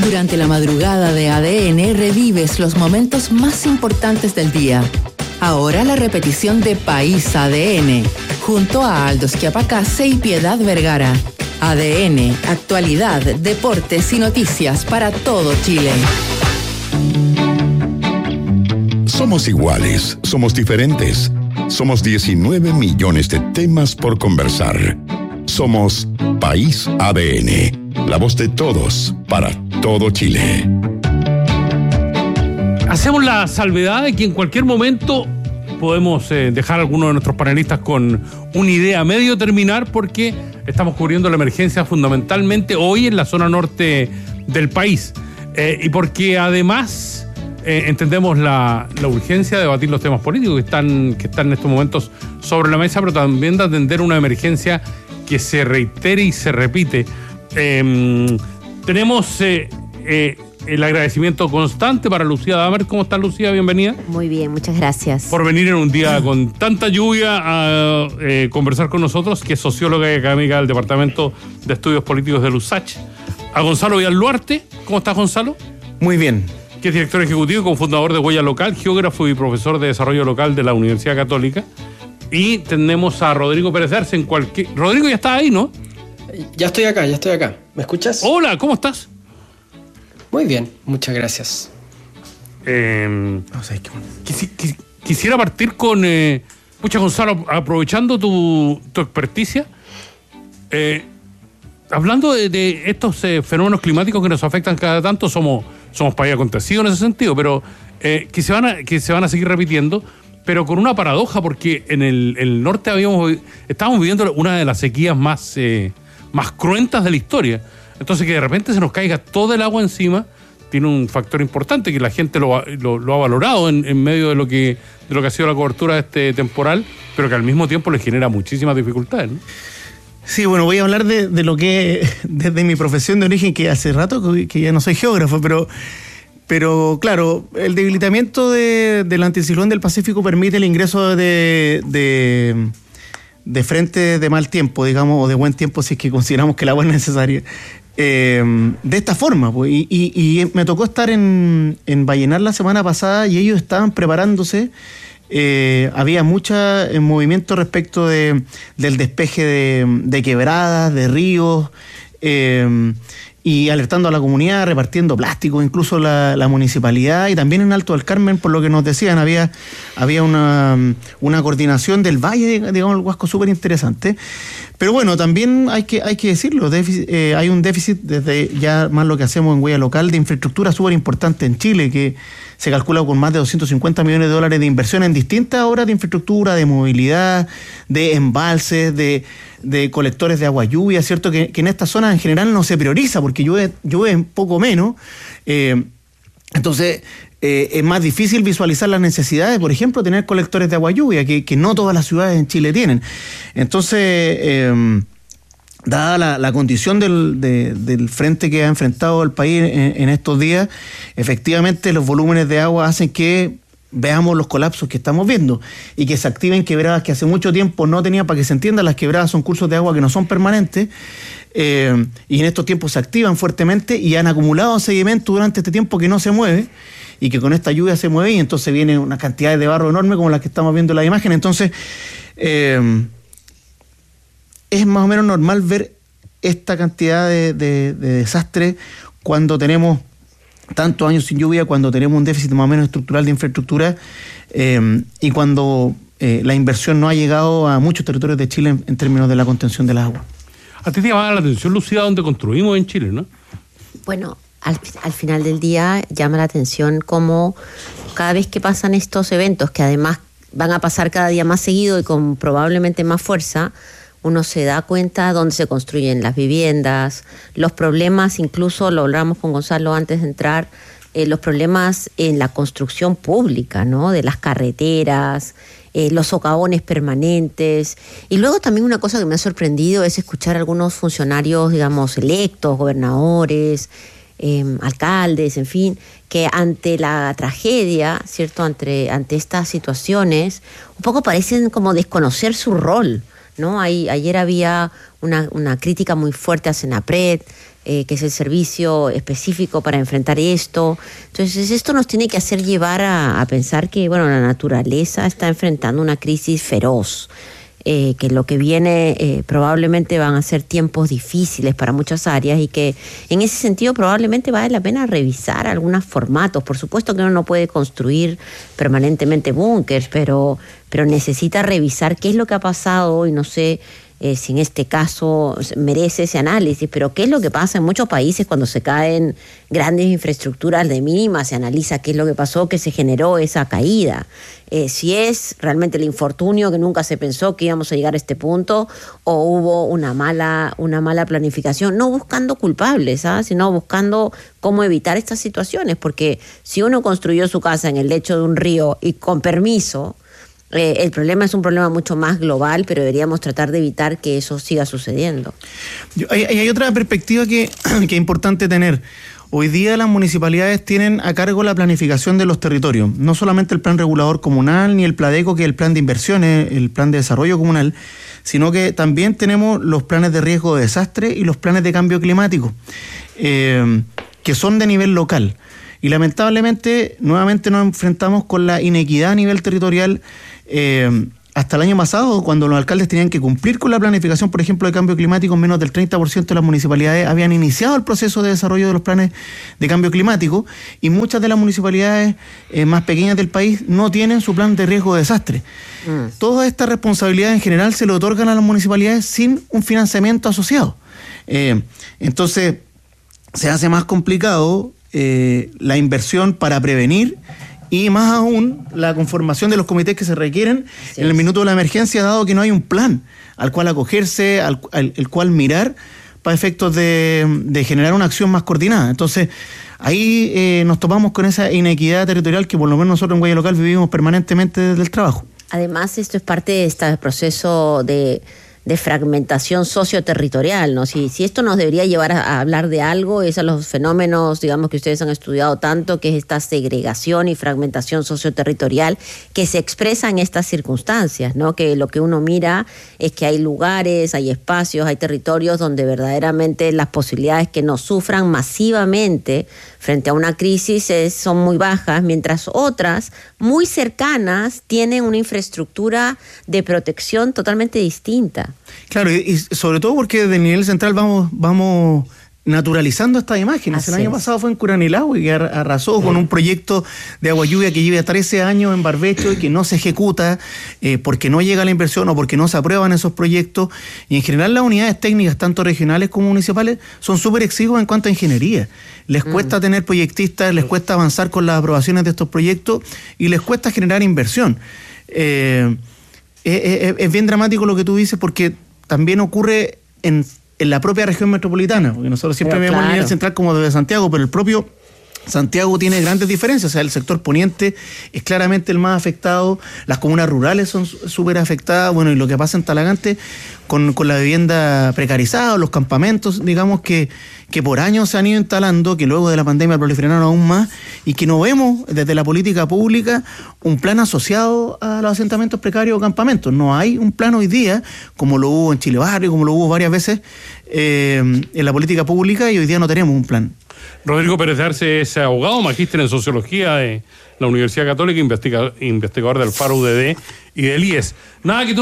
Durante la madrugada de ADN revives los momentos más importantes del día. Ahora la repetición de País ADN, junto a Aldo Schiapacase y Piedad Vergara. ADN, actualidad, deportes y noticias para todo Chile. Somos iguales, somos diferentes. Somos 19 millones de temas por conversar. Somos País ADN, la voz de todos para todo Chile. Hacemos la salvedad de que en cualquier momento podemos dejar a alguno de nuestros panelistas con una idea a medio terminar, porque estamos cubriendo la emergencia fundamentalmente hoy en la zona norte del país. Y porque además entendemos la urgencia de debatir los temas políticos que están en estos momentos sobre la mesa, pero también de atender una emergencia que se reitere y se repite. Tenemos el agradecimiento constante para Lucía Damer. ¿Cómo estás, Lucía? Bienvenida. Muy bien, muchas gracias. Por venir en un día con tanta lluvia a conversar con nosotros, que es socióloga y académica del Departamento de Estudios Políticos de USACH. A Gonzalo Villalluarte. ¿Cómo estás, Gonzalo? Muy bien. Que es director ejecutivo y cofundador de Huella Local, geógrafo y profesor de desarrollo local de la Universidad Católica. Y tenemos a Rodrigo Pérez Arce Rodrigo, ya está ahí, ¿no? Ya estoy acá. ¿Me escuchas? Hola, ¿cómo estás? Muy bien, muchas gracias. Quisiera partir con... Gonzalo, aprovechando tu experticia, hablando de estos fenómenos climáticos que nos afectan cada tanto, somos país acontecido en ese sentido, pero que se van a seguir repitiendo, pero con una paradoja, porque en el norte estábamos viviendo una de las sequías más cruentas de la historia. Entonces, que de repente se nos caiga todo el agua encima tiene un factor importante, que la gente lo ha valorado en medio de lo que ha sido la cobertura de este temporal, pero que al mismo tiempo le genera muchísimas dificultades, ¿no? Sí, bueno, voy a hablar de lo que desde mi profesión de origen, que hace rato que ya no soy geógrafo, pero claro, el debilitamiento del anticiclón del Pacífico permite el ingreso de frentes de mal tiempo, digamos, o de buen tiempo, si es que consideramos que el agua es necesaria. De esta forma, pues, y me tocó estar en Vallenar la semana pasada, y ellos estaban preparándose. Había mucho movimiento respecto del despeje de quebradas, de ríos, y alertando a la comunidad, repartiendo plástico, incluso la municipalidad, y también en Alto del Carmen, por lo que nos decían, había una coordinación del valle, digamos, el Huasco, súper interesante. Pero bueno, también hay que decirlo, hay un déficit desde ya más lo que hacemos en Huella Local de infraestructura súper importante en Chile, que se calcula con más de 250 millones de dólares de inversión en distintas obras de infraestructura, de movilidad, de embalses, de colectores de agua lluvia, ¿cierto? Que en esta zona en general no se prioriza porque llueve un poco menos. Entonces, es más difícil visualizar las necesidades, por ejemplo, tener colectores de agua lluvia, que no todas las ciudades en Chile tienen. Entonces, dada la condición del frente que ha enfrentado el país en estos días, efectivamente los volúmenes de agua hacen que veamos los colapsos que estamos viendo y que se activen quebradas que hace mucho tiempo no tenían. Para que se entienda, las quebradas son cursos de agua que no son permanentes, y en estos tiempos se activan fuertemente y han acumulado sedimento durante este tiempo que no se mueve, y que con esta lluvia se mueve, y entonces vienen unas cantidades de barro enormes como las que estamos viendo en la imagen. Entonces, es más o menos normal ver esta cantidad de desastre cuando tenemos tantos años sin lluvia, cuando tenemos un déficit más o menos estructural de infraestructura, y cuando la inversión no ha llegado a muchos territorios de Chile en términos de la contención del agua. A ti te llama la atención, Lucía, donde construimos en Chile, ¿no? Bueno, al final del día llama la atención cómo cada vez que pasan estos eventos, que además van a pasar cada día más seguido y con probablemente más fuerza, uno se da cuenta dónde se construyen las viviendas, los problemas, incluso lo hablamos con Gonzalo antes de entrar, los problemas en la construcción pública, ¿no? De las carreteras, los socavones permanentes. Y luego también una cosa que me ha sorprendido es escuchar a algunos funcionarios, digamos, electos, gobernadores, alcaldes, en fin, que ante la tragedia, ¿cierto? Ante estas situaciones, un poco parecen como desconocer su rol, ¿no? Ayer había una crítica muy fuerte a Senapred, que es el servicio específico para enfrentar esto. Entonces, esto nos tiene que hacer llevar a pensar que, bueno, la naturaleza está enfrentando una crisis feroz. Que lo que viene probablemente van a ser tiempos difíciles para muchas áreas y que en ese sentido probablemente vale la pena revisar algunos formatos. Por supuesto que uno no puede construir permanentemente búnkers, pero necesita revisar qué es lo que ha pasado y no sé si en este caso merece ese análisis, pero qué es lo que pasa en muchos países cuando se caen grandes infraestructuras de mínima, se analiza qué es lo que pasó, que se generó esa caída. Si es realmente el infortunio que nunca se pensó que íbamos a llegar a este punto o hubo una mala planificación, no buscando culpables, sino buscando cómo evitar estas situaciones, porque si uno construyó su casa en el lecho de un río y con permiso, el problema es un problema mucho más global, pero deberíamos tratar de evitar que eso siga sucediendo. Hay otra perspectiva que es importante tener. Hoy día las municipalidades tienen a cargo la planificación de los territorios, no solamente el plan regulador comunal ni el PLADECO, que es el plan de inversiones, el plan de desarrollo comunal, sino que también tenemos los planes de riesgo de desastre y los planes de cambio climático, que son de nivel local. Y lamentablemente, nuevamente nos enfrentamos con la inequidad a nivel territorial. Hasta el año pasado, cuando los alcaldes tenían que cumplir con la planificación, por ejemplo, de cambio climático, menos del 30% de las municipalidades habían iniciado el proceso de desarrollo de los planes de cambio climático, y muchas de las municipalidades más pequeñas del país no tienen su plan de riesgo de desastre. Toda esta responsabilidad en general se le otorgan a las municipalidades sin un financiamiento asociado. Entonces, se hace más complicado la inversión para prevenir, y más aún la conformación de los comités que se requieren en el minuto de la emergencia, dado que no hay un plan al cual acogerse, el cual mirar para efectos de generar una acción más coordinada. Entonces, ahí nos topamos con esa inequidad territorial que por lo menos nosotros en Guaya Local vivimos permanentemente desde el trabajo. Además, esto es parte de este proceso de fragmentación socioterritorial, ¿no? Si esto nos debería llevar a hablar de algo, es a los fenómenos, digamos, que ustedes han estudiado tanto, que es esta segregación y fragmentación socioterritorial que se expresa en estas circunstancias, ¿no? Que lo que uno mira es que hay lugares, hay espacios, hay territorios donde verdaderamente las posibilidades que no sufran masivamente frente a una crisis son muy bajas, mientras otras, muy cercanas, tienen una infraestructura de protección totalmente distinta. Claro, y sobre todo porque desde el nivel central vamos naturalizando estas imágenes. El año pasado fue en Curanilahue, que arrasó con un proyecto de agua lluvia que lleva 13 años en Barbecho y que no se ejecuta porque no llega la inversión o porque no se aprueban esos proyectos. Y en general las unidades técnicas, tanto regionales como municipales, son súper exiguas en cuanto a ingeniería. Les cuesta tener proyectistas, les cuesta avanzar con las aprobaciones de estos proyectos y les cuesta generar inversión. Es bien dramático lo que tú dices, porque también ocurre en la propia región metropolitana, porque nosotros siempre vemos el nivel central como desde Santiago, pero el propio Santiago tiene grandes diferencias. O sea, el sector poniente es claramente el más afectado, las comunas rurales son súper afectadas, bueno, y lo que pasa en Talagante con la vivienda precarizada, los campamentos, digamos, que por años se han ido instalando, que luego de la pandemia proliferaron aún más, y que no vemos desde la política pública un plan asociado a los asentamientos precarios o campamentos. No hay un plan hoy día, como lo hubo en Chile Barrio, como lo hubo varias veces en la política pública, y hoy día no tenemos un plan. Rodrigo Pérez de Arce es abogado, magíster en Sociología de la Universidad Católica, investigador del Faro UDD y del IES. Nada que tú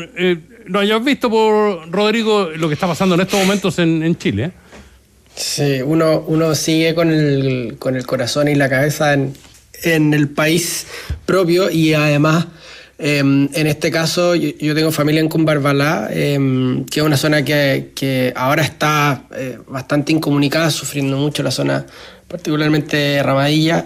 no hayas visto, por Rodrigo, lo que está pasando en estos momentos en Chile, ¿eh? Sí, uno sigue con el corazón y la cabeza en el país propio, y además en este caso yo tengo familia en Cumbarbalá, que es una zona que ahora está bastante incomunicada, sufriendo mucho la zona, particularmente Ramadilla,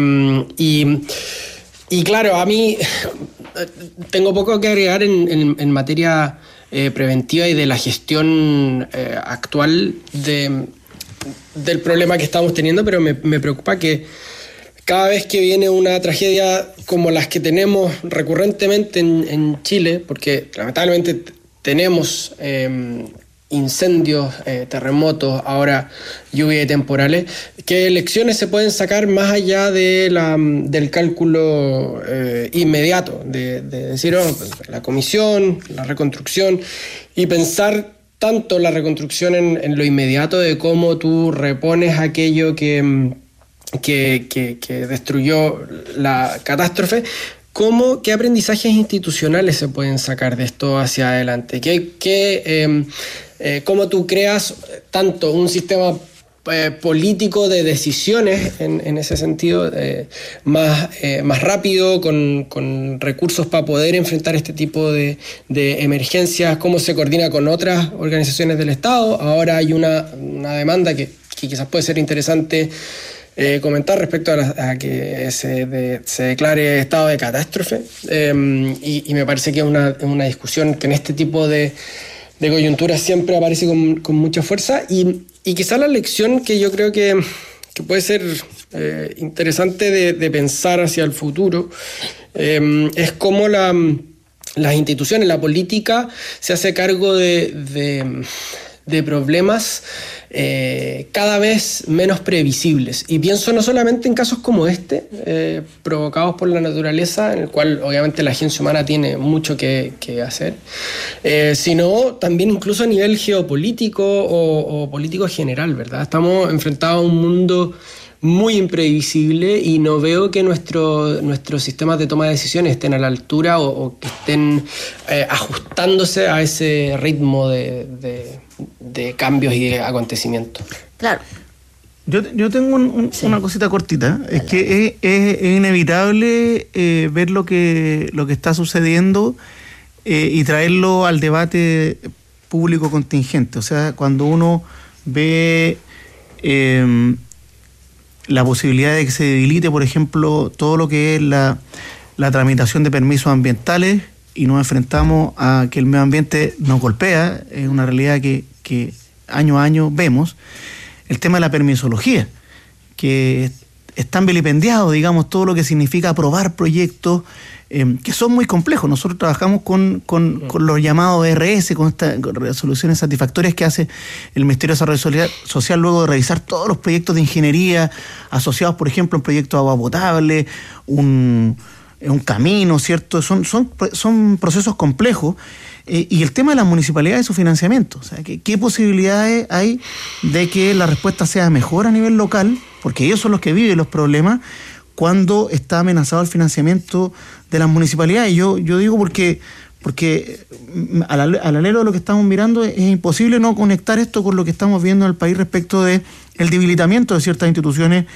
y claro, a mí tengo poco que agregar en materia preventiva y de la gestión actual del problema que estamos teniendo, pero me preocupa que cada vez que viene una tragedia como las que tenemos recurrentemente en Chile, porque lamentablemente tenemos incendios, terremotos, ahora lluvias temporales, ¿qué lecciones se pueden sacar más allá del cálculo inmediato? De decir, la comisión, la reconstrucción, y pensar tanto la reconstrucción en lo inmediato de cómo tú repones aquello que destruyó la catástrofe, como qué aprendizajes institucionales se pueden sacar de esto hacia adelante, cómo tú creas tanto un sistema político de decisiones en ese sentido, más rápido, con recursos para poder enfrentar este tipo de emergencias, cómo se coordina con otras organizaciones del Estado. Ahora hay una demanda que quizás puede ser interesante comentar respecto a que se declare estado de catástrofe, y me parece que es una discusión que en este tipo de coyuntura siempre aparece con mucha fuerza, y quizá la lección que yo creo que puede ser interesante de pensar hacia el futuro es cómo las instituciones, la política se hace cargo de problemas cada vez menos previsibles. Y pienso no solamente en casos como este, provocados por la naturaleza, en el cual obviamente la agencia humana tiene mucho que hacer, sino también incluso a nivel geopolítico o político general, ¿verdad? Estamos enfrentados a un mundo muy imprevisible y no veo que nuestros sistemas de toma de decisiones estén a la altura o que estén ajustándose a ese ritmo de cambios y de acontecimientos. Claro. Yo tengo una cosita cortita. Es que es inevitable ver lo que está sucediendo y traerlo al debate público contingente. O sea, cuando uno ve la posibilidad de que se debilite, por ejemplo, todo lo que es la tramitación de permisos ambientales, y nos enfrentamos a que el medio ambiente nos golpea, es una realidad que año a año vemos. El tema de la permisología, que es tan vilipendiado, digamos, todo lo que significa aprobar proyectos que son muy complejos. Nosotros trabajamos con los llamados RS, con resoluciones satisfactorias que hace el Ministerio de Desarrollo Social luego de revisar todos los proyectos de ingeniería asociados, por ejemplo, a un proyecto de agua potable, un camino, ¿cierto? Son procesos complejos. Y el tema de las municipalidades y su financiamiento. O sea, ¿qué posibilidades hay de que la respuesta sea mejor a nivel local? Porque ellos son los que viven los problemas cuando está amenazado el financiamiento de las municipalidades. Y yo digo porque al alero de lo que estamos mirando es imposible no conectar esto con lo que estamos viendo en el país respecto de el debilitamiento de ciertas instituciones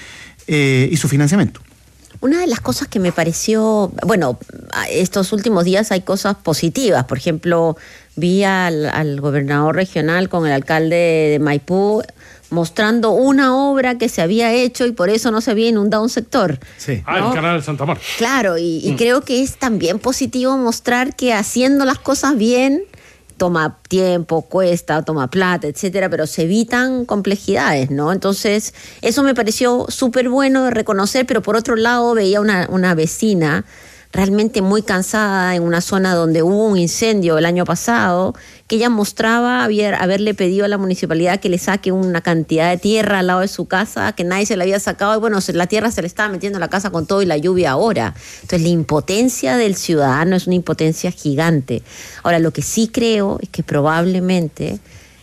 y su financiamiento. Una de las cosas que me pareció, bueno, estos últimos días hay cosas positivas. Por ejemplo, vi al gobernador regional con el alcalde de Maipú mostrando una obra que se había hecho y por eso no se había inundado un sector. Sí. ¿no? El canal de Santa Marta. Claro, y creo que es también positivo mostrar que haciendo las cosas bien toma tiempo, cuesta, toma plata, etcétera, pero se evitan complejidades, ¿no? Entonces, eso me pareció súper bueno de reconocer, pero por otro lado veía una vecina realmente muy cansada en una zona donde hubo un incendio el año pasado, que ella mostraba haberle pedido a la municipalidad que le saque una cantidad de tierra al lado de su casa, que nadie se la había sacado, y bueno, la tierra se le estaba metiendo a la casa con todo y la lluvia ahora. Entonces la impotencia del ciudadano es una impotencia gigante. Ahora, lo que sí creo es que probablemente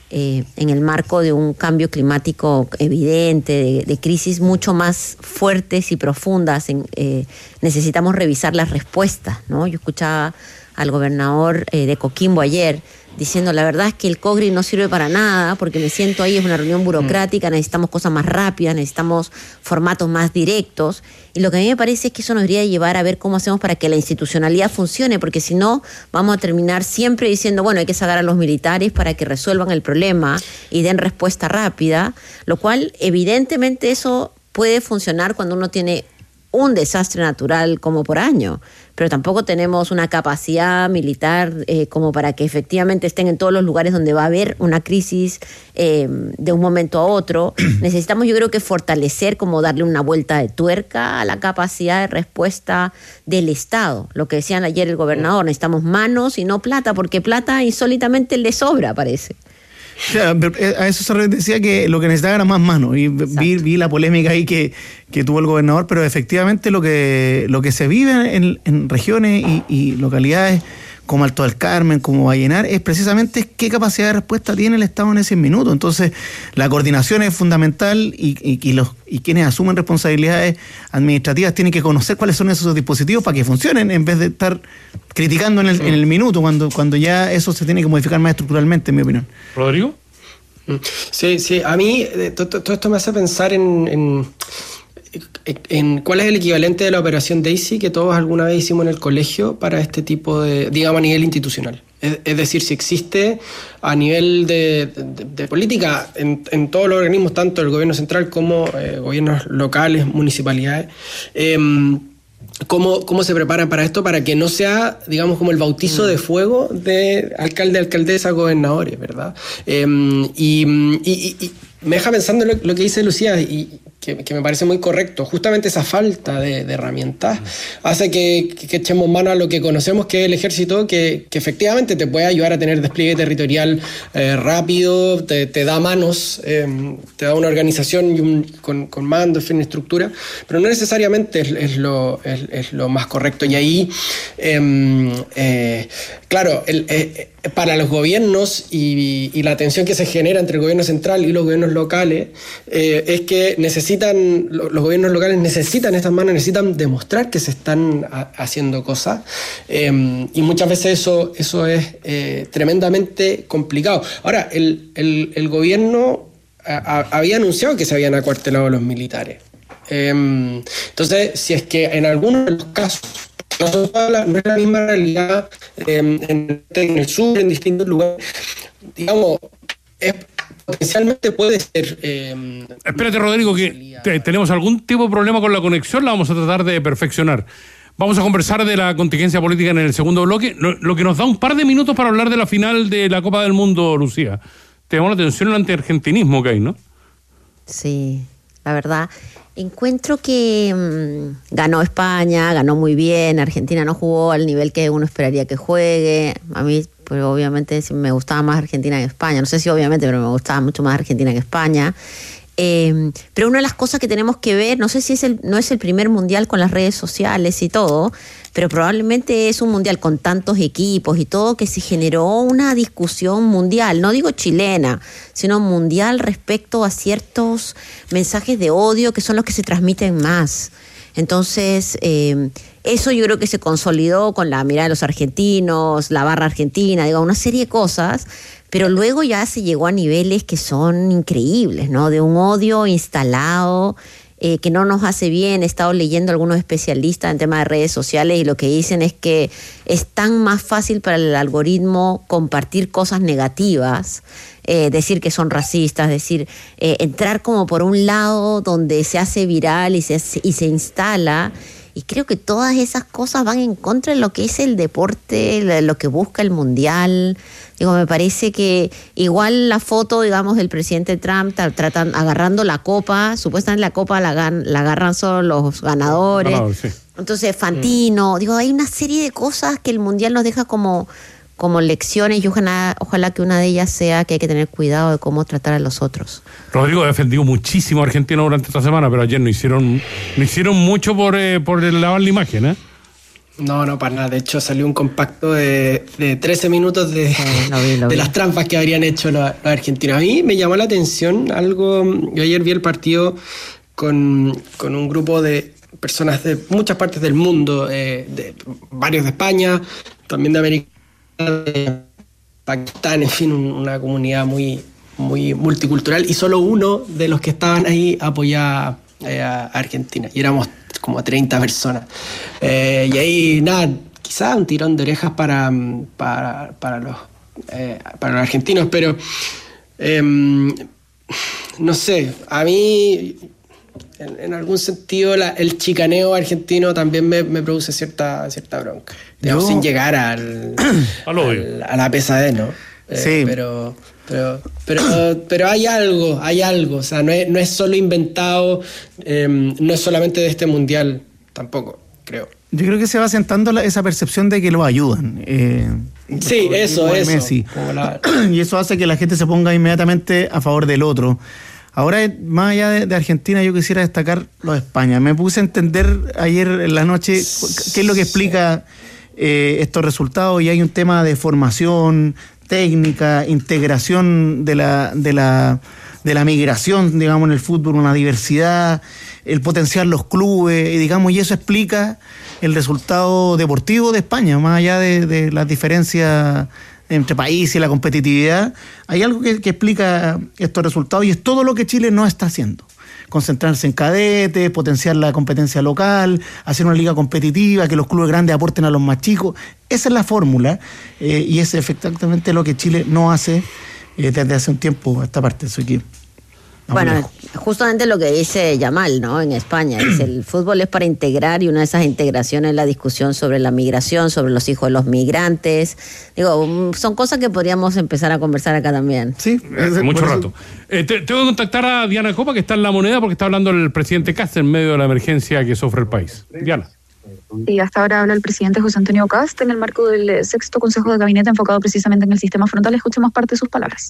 en el marco de un cambio climático evidente, de crisis mucho más fuertes y profundas, necesitamos revisar las respuestas, ¿no? Yo escuchaba al gobernador de Coquimbo ayer diciendo, la verdad es que el COGRI no sirve para nada, porque me siento ahí, es una reunión burocrática, necesitamos cosas más rápidas, necesitamos formatos más directos, y lo que a mí me parece es que eso nos debería llevar a ver cómo hacemos para que la institucionalidad funcione, porque si no, vamos a terminar siempre diciendo, bueno, hay que sacar a los militares para que resuelvan el problema y den respuesta rápida, lo cual evidentemente eso puede funcionar cuando uno tiene un desastre natural como por año, pero tampoco tenemos una capacidad militar como para que efectivamente estén en todos los lugares donde va a haber una crisis de un momento a otro. Necesitamos, yo creo que fortalecer, como darle una vuelta de tuerca a la capacidad de respuesta del Estado. Lo que decían ayer el gobernador, necesitamos manos y no plata, porque plata insólitamente le sobra, parece. O sea, a eso se decía que lo que necesitaba era más manos, y vi la polémica ahí que tuvo el gobernador, pero efectivamente lo que se vive en regiones y localidades como Alto del Carmen, como Vallenar, es precisamente qué capacidad de respuesta tiene el Estado en ese minuto. Entonces, la coordinación es fundamental y quienes asumen responsabilidades administrativas tienen que conocer cuáles son esos dispositivos para que funcionen, en vez de estar criticando en el minuto, cuando ya eso se tiene que modificar más estructuralmente, en mi opinión. ¿Rodrigo? Sí, a mí todo esto me hace pensar en cuál es el equivalente de la operación Daisy que todos alguna vez hicimos en el colegio para este tipo de, digamos, a nivel institucional. Es decir, si existe a nivel de política en todos los organismos, tanto el gobierno central como gobiernos locales, municipalidades, ¿cómo se preparan para esto? Para que no sea, digamos, como el bautizo de fuego de alcalde, alcaldesa, gobernadores, ¿verdad? Y me deja pensando lo que dice Lucía, y que me parece muy correcto. Justamente esa falta de herramientas hace que echemos mano a lo que conocemos, que es el ejército, que efectivamente te puede ayudar a tener despliegue territorial rápido, te da manos, te da una organización con mando, en fin, estructura, pero no necesariamente es lo más correcto. Y ahí, claro, para los gobiernos y la tensión que se genera entre el gobierno central y los gobiernos locales, es que los gobiernos locales necesitan estas manos, necesitan demostrar que se están haciendo cosas, y muchas veces eso es tremendamente complicado. Ahora, el gobierno había anunciado que se habían acuartelado los militares. Entonces, si es que en algunos de los casos no es la misma realidad en el sur, en distintos lugares, digamos, potencialmente puede ser... Espérate, Rodrigo, que tenemos algún tipo de problema con la conexión, la vamos a tratar de perfeccionar. Vamos a conversar de la contingencia política en el segundo bloque, lo que nos da un par de minutos para hablar de la final de la Copa del Mundo, Lucía. Te llamó la atención el antiargentinismo que hay, ¿no? Sí, la verdad... Encuentro que ganó España, ganó muy bien, Argentina no jugó al nivel que uno esperaría que juegue. A mí, pues obviamente me gustaba más Argentina que España, no sé si obviamente, pero me gustaba mucho más Argentina que España. Pero una de las cosas que tenemos que ver, no sé si no es el primer mundial con las redes sociales y todo, pero probablemente es un mundial con tantos equipos y todo, que se generó una discusión mundial, no digo chilena, sino mundial respecto a ciertos mensajes de odio que son los que se transmiten más. Entonces, eso yo creo que se consolidó con la mirada de los argentinos, la barra argentina, digo, una serie de cosas, pero luego ya se llegó a niveles que son increíbles, ¿no? De un odio instalado que no nos hace bien. He estado leyendo algunos especialistas en temas de redes sociales y lo que dicen es que es tan más fácil para el algoritmo compartir cosas negativas, decir que son racistas, entrar como por un lado donde se hace viral y se instala. Y creo que todas esas cosas van en contra de lo que es el deporte, lo que busca el mundial. Digo, me parece que igual la foto, digamos, del presidente Trump agarrando la copa, supuestamente la copa la agarran solo los ganadores. Sí. Entonces, Fantino, digo, hay una serie de cosas que el mundial nos deja como lecciones, y ojalá que una de ellas sea que hay que tener cuidado de cómo tratar a los otros. Rodrigo ha defendido muchísimo a Argentina durante esta semana, pero ayer no hicieron mucho por lavar la imagen, ¿eh? No, para nada. De hecho, salió un compacto de 13 minutos de las trampas que habrían hecho los argentinos. A mí me llamó la atención algo. Yo ayer vi el partido con un grupo de personas de muchas partes del mundo, varios de España, también de América, de Pakistán, en fin, una comunidad muy, muy multicultural, y solo uno de los que estaban ahí apoyaba a Argentina, y éramos como 30 personas. Y ahí, nada, quizás un tirón de orejas para los argentinos, pero no sé, a mí en algún sentido el chicaneo argentino también me produce cierta bronca, digamos, sin llegar a la pesadez, ¿no? Sí. Pero hay algo, o sea, no es solo inventado, no es solamente de este mundial tampoco, creo. Yo creo que se va asentando esa percepción de que lo ayudan. Sí, eso. Messi. Y eso hace que la gente se ponga inmediatamente a favor del otro. Ahora, más allá de Argentina, yo quisiera destacar lo de España. Me puse a entender ayer en la noche qué es lo que explica estos resultados, y hay un tema de formación técnica, integración de la migración, digamos, en el fútbol, una diversidad, el potenciar los clubes, y digamos, y eso explica el resultado deportivo de España, más allá de las diferencias entre países y la competitividad. Hay algo que explica estos resultados, y es todo lo que Chile no está haciendo. Concentrarse en cadetes, potenciar la competencia local, hacer una liga competitiva, que los clubes grandes aporten a los más chicos. Esa es la fórmula, y es exactamente lo que Chile no hace desde hace un tiempo a esta parte de su equipo. Bueno, justamente lo que dice Yamal, ¿no? En España, dice, el fútbol es para integrar, y una de esas integraciones es la discusión sobre la migración, sobre los hijos de los migrantes. Digo, son cosas que podríamos empezar a conversar acá también. Sí, mucho rato. Tengo que contactar a Diana Copa, que está en La Moneda, porque está hablando el presidente Kast en medio de la emergencia que sufre el país. Diana. Y hasta ahora habla el presidente José Antonio Kast en el marco del 6º Consejo de Gabinete enfocado precisamente en el sistema frontal. Escuchemos parte de sus palabras.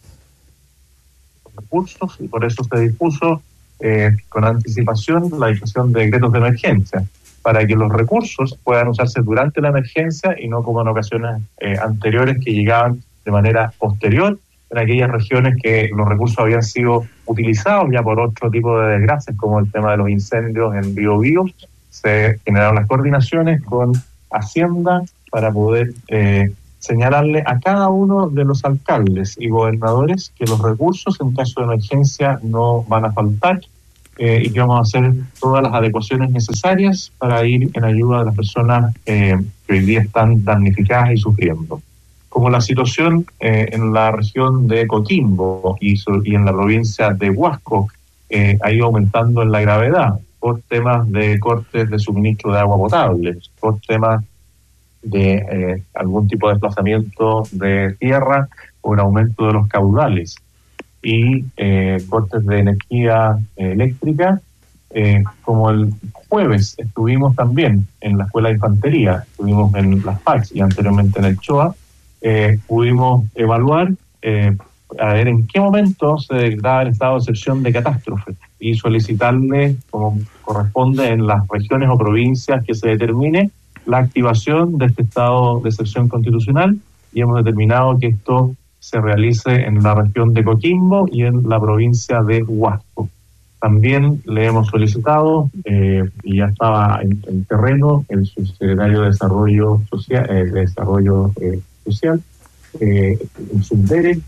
Recursos, y por eso se dispuso con anticipación la dictación de decretos de emergencia, para que los recursos puedan usarse durante la emergencia y no como en ocasiones anteriores, que llegaban de manera posterior en aquellas regiones que los recursos habían sido utilizados ya por otro tipo de desgracias, como el tema de los incendios en Biobío. Se generaron las coordinaciones con Hacienda para poder señalarle a cada uno de los alcaldes y gobernadores que los recursos en caso de emergencia no van a faltar, y que vamos a hacer todas las adecuaciones necesarias para ir en ayuda de las personas que hoy día están damnificadas y sufriendo. Como la situación en la región de Coquimbo y en la provincia de Huasco ha ido aumentando en la gravedad por temas de cortes de suministro de agua potable, por temas de algún tipo de desplazamiento de tierra por aumento de los caudales y cortes de energía eléctrica, como el jueves estuvimos también en la Escuela de Infantería, estuvimos en Las Paz y anteriormente en el CHOA, pudimos evaluar a ver en qué momento se declaraba el estado de excepción de catástrofe y solicitarle, como corresponde en las regiones o provincias que se determine, la activación de este estado de excepción constitucional, y hemos determinado que esto se realice en la región de Coquimbo y en la provincia de Huasco. También le hemos solicitado, y ya estaba en terreno, el subsecretario de Desarrollo Social, el Subdere,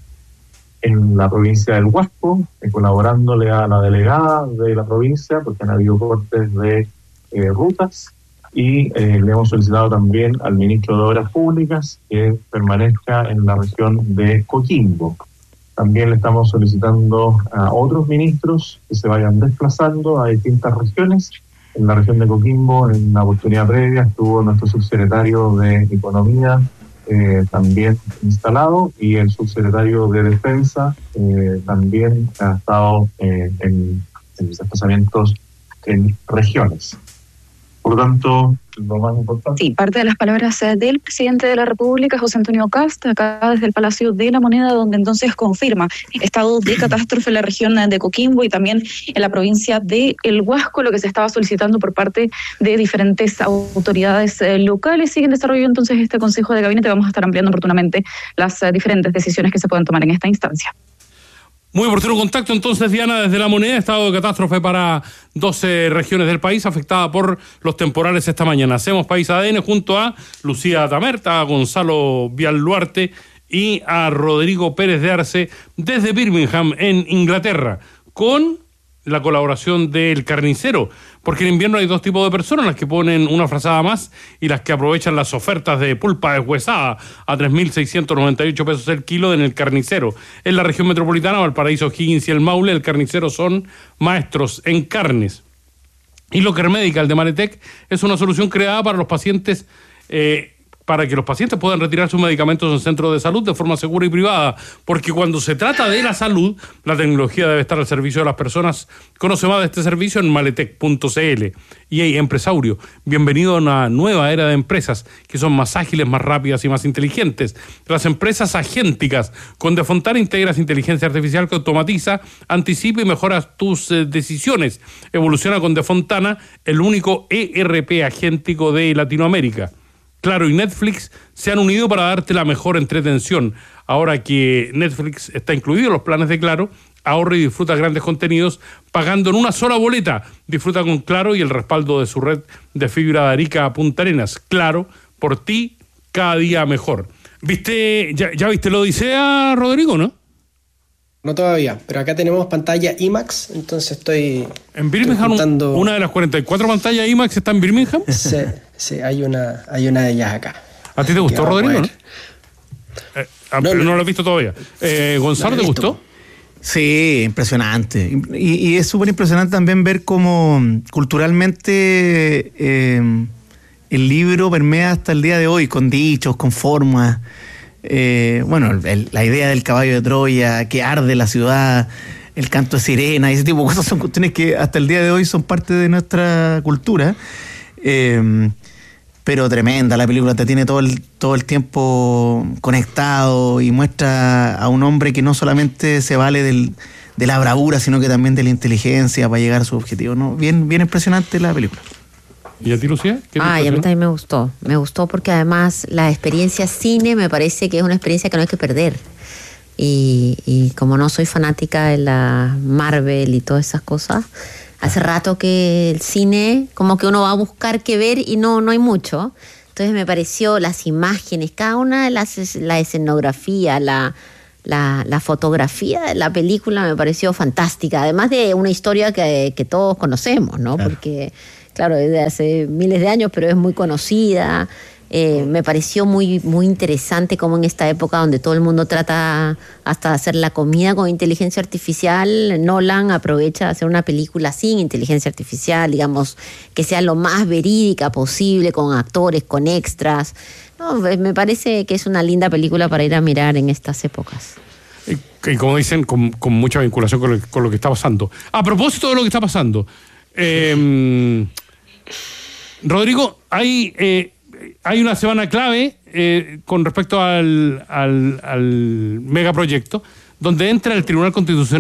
en la provincia del Huasco, colaborándole a la delegada de la provincia, porque han habido cortes de rutas. Y le hemos solicitado también al ministro de Obras Públicas que permanezca en la región de Coquimbo. También le estamos solicitando a otros ministros que se vayan desplazando a distintas regiones. En la región de Coquimbo, en una oportunidad previa, estuvo nuestro subsecretario de Economía también instalado, y el subsecretario de Defensa también ha estado en desplazamientos en regiones. Por lo tanto, lo más importante... Sí, parte de las palabras del presidente de la República, José Antonio Kast, acá desde el Palacio de la Moneda, donde entonces confirma estado de catástrofe en la región de Coquimbo y también en la provincia de El Huasco, lo que se estaba solicitando por parte de diferentes autoridades locales. Sigue en desarrollo entonces este Consejo de Gabinete. Vamos a estar ampliando oportunamente las diferentes decisiones que se pueden tomar en esta instancia. Muy oportuno contacto entonces, Diana, desde La Moneda. Estado de catástrofe para 12 regiones del país afectada por los temporales esta mañana. Hacemos País ADN junto a Lucía Tamerta, a Gonzalo Vialduarte y a Rodrigo Pérez de Arce desde Birmingham, en Inglaterra, con la colaboración del carnicero, porque en invierno hay dos tipos de personas: las que ponen una frazada más y las que aprovechan las ofertas de pulpa deshuesada a 3.698 pesos el kilo en el carnicero. En la región metropolitana, Valparaíso, Higgins y el Maule, el carnicero son maestros en carnes. Y Locker Medical de Maletec es una solución creada para los pacientes, para que los pacientes puedan retirar sus medicamentos en centros de salud de forma segura y privada, porque cuando se trata de la salud, la tecnología debe estar al servicio de las personas. Conoce más de este servicio en maletec.cl. Y hey, empresario, bienvenido a una nueva era de empresas que son más ágiles, más rápidas y más inteligentes. Las empresas agénticas. Con De Fontana integras inteligencia artificial que automatiza, anticipa y mejora tus decisiones. Evoluciona con De Fontana, el único ERP agéntico de Latinoamérica. Claro y Netflix se han unido para darte la mejor entretención. Ahora que Netflix está incluido en los planes de Claro, ahorra y disfruta grandes contenidos pagando en una sola boleta. Disfruta con Claro y el respaldo de su red de fibra de Arica a Punta Arenas. Claro, por ti, cada día mejor. ¿Viste? ¿Ya viste la Odisea, Rodrigo, no? No todavía, pero acá tenemos pantalla IMAX, entonces estoy... ¿En Birmingham una de las 44 pantallas IMAX está en Birmingham? Sí, hay una de ellas acá. ¿A ti te gustó, Rodrigo, no? Pero no lo has visto todavía. ¿Gonzalo, te gustó? Sí, impresionante. Y es súper impresionante también ver cómo culturalmente el libro permea hasta el día de hoy, con dichos, con formas. La idea del caballo de Troya, que arde la ciudad, el canto de sirena, ese tipo de cosas son cuestiones que hasta el día de hoy son parte de nuestra cultura. Pero tremenda la película, te tiene todo el tiempo conectado y muestra a un hombre que no solamente se vale de la bravura, sino que también de la inteligencia para llegar a su objetivo, ¿no? Bien impresionante la película. ¿Y a ti, Lucía? Y a mí también me gustó. Me gustó porque además la experiencia cine me parece que es una experiencia que no hay que perder. Y como no soy fanática de la Marvel y todas esas cosas, hace rato que el cine, como que uno va a buscar qué ver y no hay mucho. Entonces me pareció las imágenes, cada una de la escenografía, la fotografía de la película me pareció fantástica. Además de una historia que todos conocemos, ¿no? Claro. Porque, claro, es de hace miles de años, pero es muy conocida. Me pareció muy, muy interesante cómo en esta época donde todo el mundo trata hasta de hacer la comida con inteligencia artificial, Nolan aprovecha de hacer una película sin inteligencia artificial, digamos, que sea lo más verídica posible, con actores, con extras. No, me parece que es una linda película para ir a mirar en estas épocas. Y como dicen, con mucha vinculación con lo que está pasando. A propósito de lo que está pasando, Rodrigo, hay una semana clave con respecto al megaproyecto, donde entra el Tribunal Constitucional